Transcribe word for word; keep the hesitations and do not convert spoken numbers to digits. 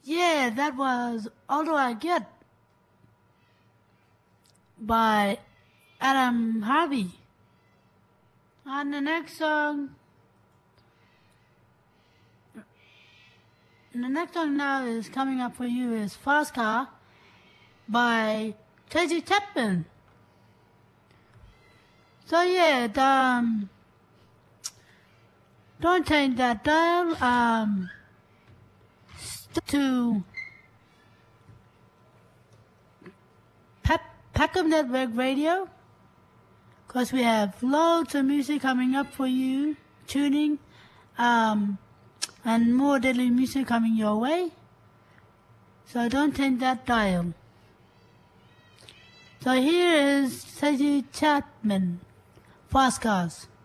Yeah, that was All Do I Get by Adam Harvey. And the next song, the next song now is coming up for you is Fast Car by Tracy Chapman. So yeah, the, um, don't change that dial. Um, to Peckham Network Radio, because we have loads of music coming up for you, tuning, um, and more daily music coming your way. So don't change that dial. So here is Tracy Chapman, Fast Cars.